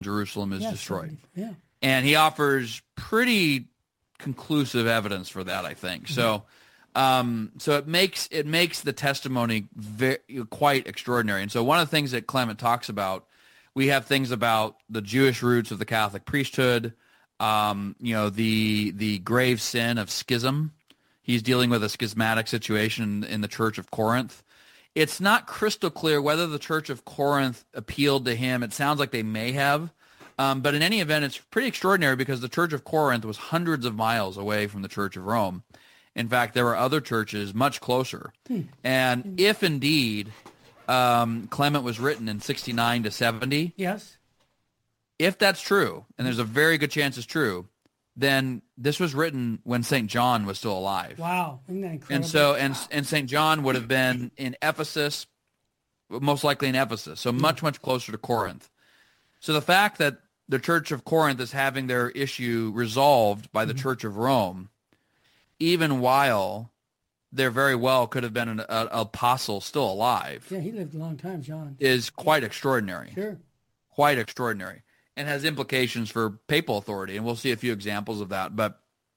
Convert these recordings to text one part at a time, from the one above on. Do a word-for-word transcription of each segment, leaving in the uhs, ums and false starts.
Jerusalem is yeah, destroyed. Yeah. And he offers pretty conclusive evidence for that, I think. Mm-hmm. So um, so it makes it makes the testimony very, quite extraordinary. And so one of the things that Clement talks about, we have things about the Jewish roots of the Catholic priesthood, um, you know, the the grave sin of schism. He's dealing with a schismatic situation in the Church of Corinth. It's not crystal clear whether the Church of Corinth appealed to him. It sounds like they may have. Um, but in any event, it's pretty extraordinary because the Church of Corinth was hundreds of miles away from the Church of Rome. In fact, there were other churches much closer. Hmm. And if indeed um, Clement was written in sixty-nine to seventy, yes, if that's true, and there's a very good chance it's true, then this was written when Saint John was still alive. Wow, isn't that incredible? And so, and and Saint John would have been in Ephesus, most likely in Ephesus, so much, much closer to Corinth. So the fact that the Church of Corinth is having their issue resolved by the mm-hmm. Church of Rome, even while there very well could have been an, an apostle still alive. Yeah, he lived a long time, John. Is quite extraordinary. Sure. Quite extraordinary. And has implications for papal authority, and we'll see a few examples of that. But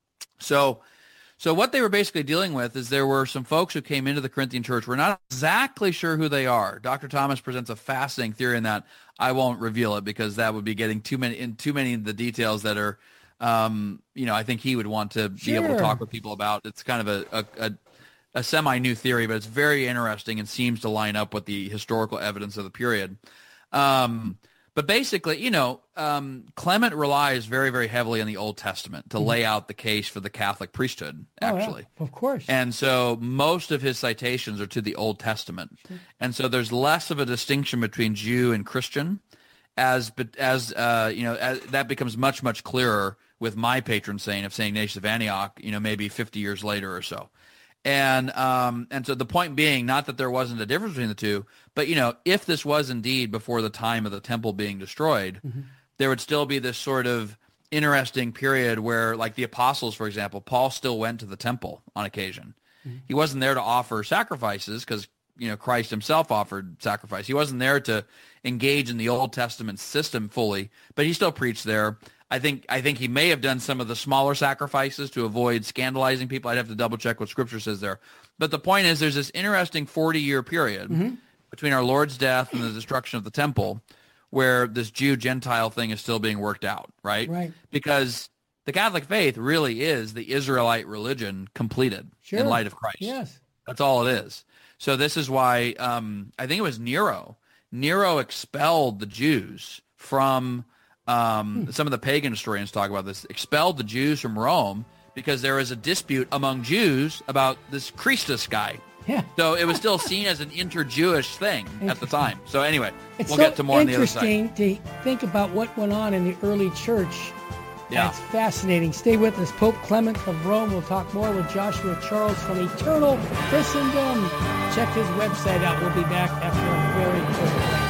so, so what they were basically dealing with is there were some folks who came into the Corinthian church. We're not exactly sure who they are. Doctor Thomas presents a fascinating theory in that. I won't reveal it because that would be getting too many in too many of the details that are, um, you know, I think he would want to be sure. able to talk with people about. It's kind of a a, a, a semi-new theory, but it's very interesting and seems to line up with the historical evidence of the period. Um, But basically, you know, um, Clement relies very, very heavily on the Old Testament to mm-hmm. lay out the case for the Catholic priesthood, actually. Oh, yeah, of course. And so most of his citations are to the Old Testament. Sure. And so there's less of a distinction between Jew and Christian as, as uh, you know, as, that becomes much, much clearer with my patron saint of Saint Ignatius of Antioch, you know, maybe fifty years later or so. And um, and so the point being, not that there wasn't a difference between the two, but, you know, if this was indeed before the time of the temple being destroyed, mm-hmm. there would still be this sort of interesting period where, like the apostles, for example, Paul still went to the temple on occasion. Mm-hmm. He wasn't there to offer sacrifices because, you know, Christ himself offered sacrifice. He wasn't there to engage in the Old Testament system fully, but he still preached there. I think I think he may have done some of the smaller sacrifices to avoid scandalizing people. I'd have to double check what Scripture says there. But the point is there's this interesting forty-year period mm-hmm. between our Lord's death and the destruction of the temple where this Jew-Gentile thing is still being worked out, right? Right. Because the Catholic faith really is the Israelite religion completed sure. in light of Christ. Yes. That's all it is. So this is why um, I think it was Nero. Nero expelled the Jews from... Um, some of the pagan historians talk about this, expelled the Jews from Rome because there was a dispute among Jews about this Christus guy. Yeah. So it was still seen as an inter-Jewish thing at the time. So anyway, it's we'll so get to more on the other side. It's interesting to think about what went on in the early church. Yeah. That's fascinating. Stay with us. Pope Clement of Rome. We'll talk more with Joshua Charles from Eternal Christendom. Check his website out. We'll be back after a very short break.